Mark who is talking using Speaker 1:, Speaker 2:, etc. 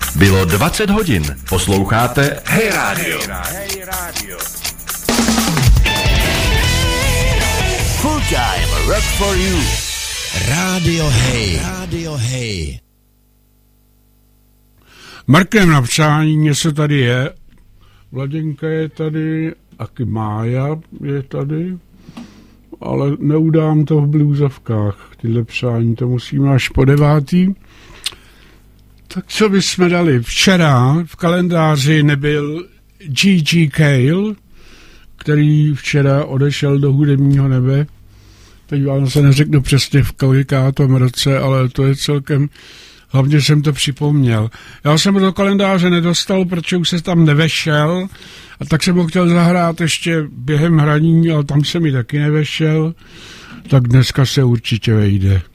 Speaker 1: Bylo 20 hodin. Posloucháte Hey Radio.
Speaker 2: Full time rock for you. Radio Hey. Radio Hey.
Speaker 3: Markem na přání něco tady je. Vladěnka je tady, Aky Mája je tady, ale neudám to v bluzovkách. Tyhle přání to musíme až po 9. Tak co bychom dali? Včera v kalendáři nebyl G.G. Cale, který včera odešel do hudebního nebe. Teď vám se neřeknu přesně v kolikátom roce, ale to je celkem... Hlavně jsem to připomněl. Já jsem do kalendáře nedostal, protože už se tam nevešel, a tak jsem ho chtěl zahrát ještě během hraní, ale tam se mi taky nevešel, tak dneska se určitě vejde.